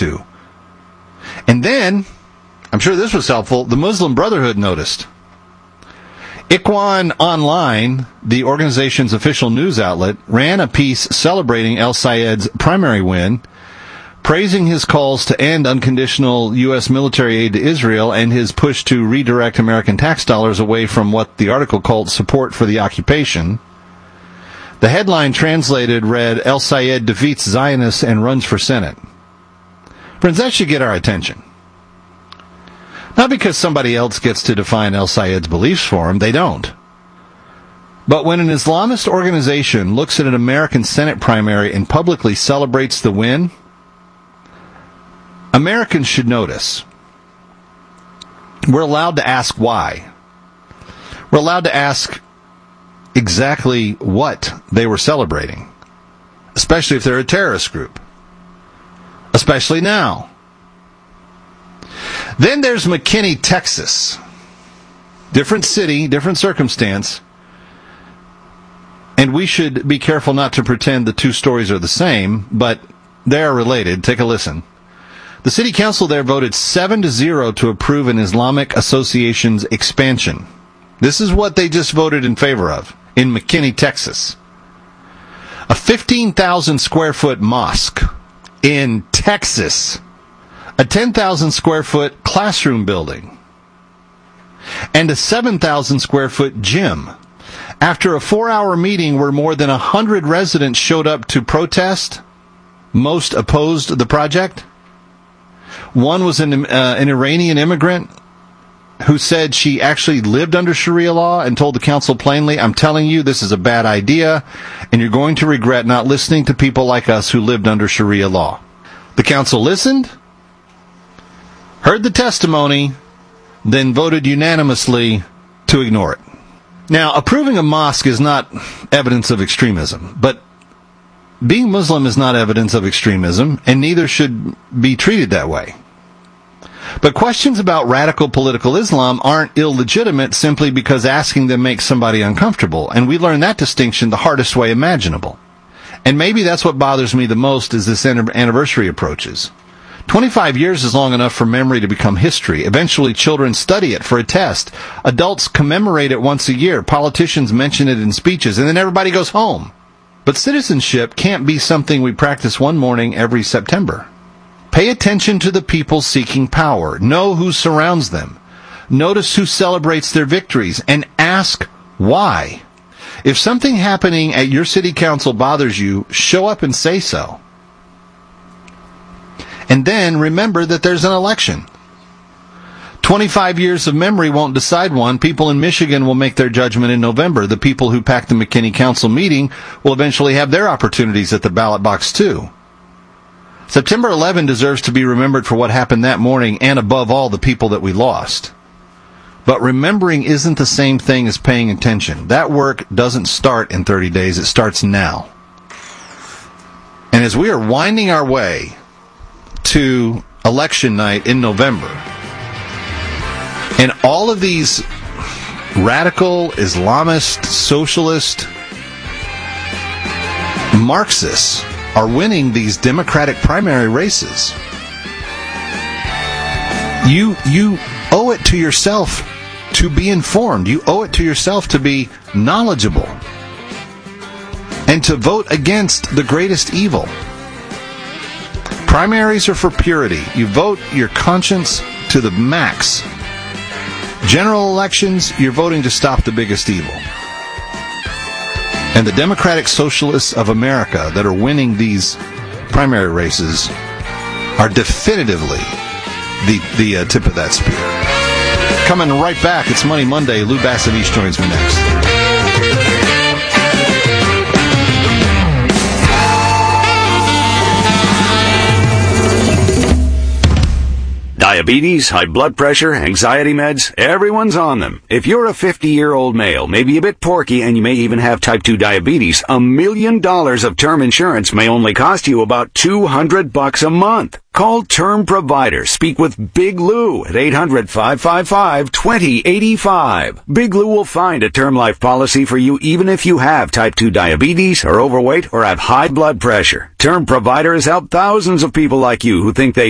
to. And then, I'm sure this was helpful, the Muslim Brotherhood noticed. Ikhwan Online, the organization's official news outlet, ran a piece celebrating El-Sayed's primary win, praising his calls to end unconditional U.S. military aid to Israel and his push to redirect American tax dollars away from what the article called support for the occupation. The headline translated read, El-Sayed defeats Zionists and runs for Senate. Friends, that should get our attention. Not because somebody else gets to define El-Sayed's beliefs for him, they don't. But when an Islamist organization looks at an American Senate primary and publicly celebrates the win, Americans should notice. We're allowed to ask why. We're allowed to ask exactly what they were celebrating, especially if they're a terrorist group, especially now. Then there's McKinney, Texas. Different city, different circumstance, and we should be careful not to pretend the two stories are the same, but they are related. Take a listen. The city council there voted 7-0 to approve an Islamic Association's expansion. This is what they just voted in favor of in McKinney, Texas. A 15,000 square foot mosque in Texas. A 10,000 square foot classroom building. And a 7,000 square foot gym. After a 4-hour meeting where more than 100 residents showed up to protest, most opposed the project. One was an Iranian immigrant who said she actually lived under Sharia law and told the council plainly, I'm telling you, this is a bad idea, and you're going to regret not listening to people like us who lived under Sharia law. The council listened, heard the testimony, then voted unanimously to ignore it. Now, approving a mosque is not evidence of extremism, but being Muslim is not evidence of extremism, and neither should be treated that way. But questions about radical political Islam aren't illegitimate simply because asking them makes somebody uncomfortable, and we learn that distinction the hardest way imaginable. And maybe that's what bothers me the most as this anniversary approaches. 25 years is long enough for memory to become history. Eventually, children study it for a test. Adults commemorate it once a year. Politicians mention it in speeches, and then everybody goes home. But citizenship can't be something we practice one morning every September. Pay attention to the people seeking power. Know who surrounds them. Notice who celebrates their victories, and ask why. If something happening at your city council bothers you, show up and say so. And then remember that there's an election. 25 years of memory won't decide one. People in Michigan will make their judgment in November. The people who packed the McKinney Council meeting will eventually have their opportunities at the ballot box too. September 11 deserves to be remembered for what happened that morning and above all the people that we lost. But remembering isn't the same thing as paying attention. That work doesn't start in 30 days. It starts now. And as we are winding our way to election night in November, and all of these radical, Islamist, socialist, Marxists are winning these Democratic primary races, you owe it to yourself to be informed. You owe it to yourself to be knowledgeable and to vote against the greatest evil. Primaries are for purity. You vote your conscience to the max. General elections, you're voting to stop the biggest evil. And the Democratic Socialists of America that are winning these primary races are definitively the tip of that spear. Coming right back, it's Money Monday. Lou Bassaviche joins me next. Diabetes, high blood pressure, anxiety meds, everyone's on them. If you're a 50-year-old male, maybe a bit porky, and you may even have type 2 diabetes, $1 million of term insurance may only cost you about $200 a month. Call Term Provider. Speak with Big Lou at 800-555-2085. Big Lou will find a term life policy for you even if you have type 2 diabetes, are overweight, or have high blood pressure. Term Provider has helped thousands of people like you who think they